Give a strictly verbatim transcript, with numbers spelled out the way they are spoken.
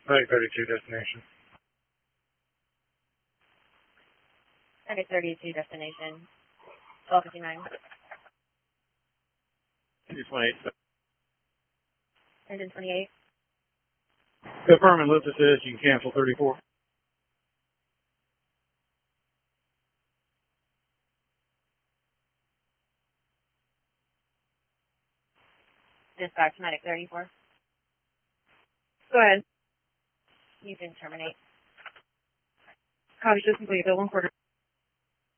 Medic thirty-two destination. Medic thirty-two destination. twelve fifty-nine. Engine twenty-eight. Engine twenty-eight. Confirm and lift assist. You can cancel thirty-four. Dispatch Medic thirty-four. Go ahead. You can terminate. Copy, just complete. Bill one quarter.